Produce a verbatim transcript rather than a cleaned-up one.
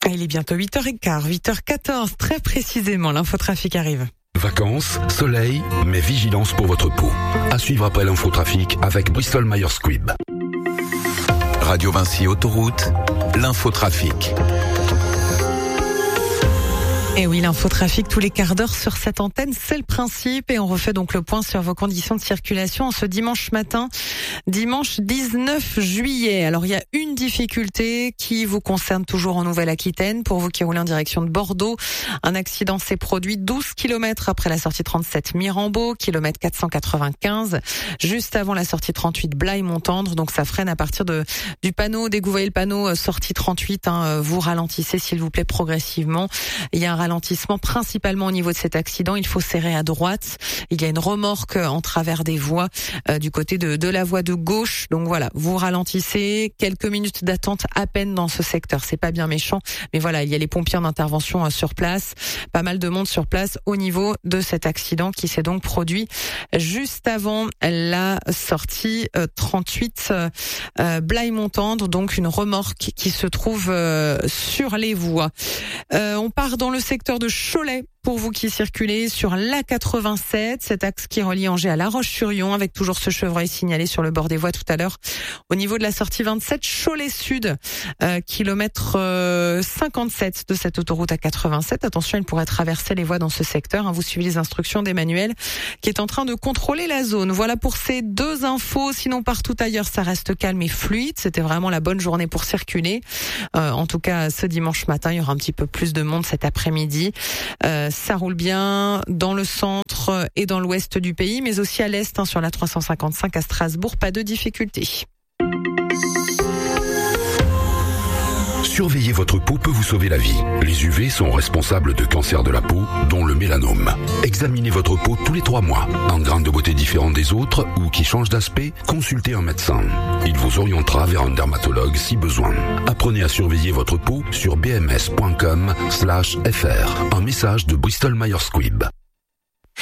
Ah, il est bientôt huit heures quinze, huit heures quatorze, très précisément, l'infotrafic arrive. Vacances, soleil, mais vigilance pour votre peau. À suivre après l'infotrafic avec Bristol Myers Squibb. Radio Vinci Autoroute, l'infotrafic. Et oui, l'infotrafic tous les quarts d'heure sur cette antenne, c'est le principe. Et on refait donc le point sur vos conditions de circulation en ce dimanche matin, dimanche dix-neuf juillet. Alors, il y a une difficulté qui vous concerne toujours en Nouvelle-Aquitaine. Pour vous qui roulez en direction de Bordeaux, un accident s'est produit douze kilomètres après la sortie trente-sept Mirambeau, kilomètre quatre cent quatre-vingt-quinze, juste avant la sortie trente-huit Blaye-Montendre. Donc, ça freine à partir de du panneau. Dès que vous voyez le panneau sortie trente-huit, hein, vous ralentissez, s'il vous plaît, progressivement. Il y a un ralentissement principalement au niveau de cet accident. Il faut serrer à droite. Il y a une remorque en travers des voies euh, du côté de, de la voie de gauche. Donc voilà, vous ralentissez. Quelques minutes d'attente à peine dans ce secteur. C'est pas bien méchant, mais voilà, il y a les pompiers en intervention euh, sur place. Pas mal de monde sur place au niveau de cet accident qui s'est donc produit juste avant la sortie euh, trente-huit euh, euh, Blaye-Montendre. Donc une remorque qui se trouve euh, sur les voies. Euh, on part dans le secteur de Cholet. Pour vous qui circulez sur l'A quatre-vingt-sept, cet axe qui relie Angers à La Roche-sur-Yon, avec toujours ce chevreuil signalé sur le bord des voies tout à l'heure. Au niveau de la sortie vingt-sept, Cholet Sud, euh, kilomètre euh, cinquante-sept de cette autoroute A quatre-vingt-sept. Attention, il pourrait traverser les voies dans ce secteur. Hein. Vous suivez les instructions d'Emmanuel qui est en train de contrôler la zone. Voilà pour ces deux infos. Sinon, partout ailleurs, ça reste calme et fluide. C'était vraiment la bonne journée pour circuler. Euh, en tout cas, ce dimanche matin, il y aura un petit peu plus de monde cet après-midi. Euh, Ça roule bien dans le centre et dans l'ouest du pays, mais aussi à l'est, hein, sur la trois cent cinquante-cinq à Strasbourg, pas de difficultés. Surveiller votre peau peut vous sauver la vie. Les U V sont responsables de cancers de la peau, dont le mélanome. Examinez votre peau tous les trois mois. Un grain de beauté différent des autres ou qui change d'aspect, consultez un médecin. Il vous orientera vers un dermatologue si besoin. Apprenez à surveiller votre peau sur bms point com slash fr. Un message de Bristol Myers Squibb.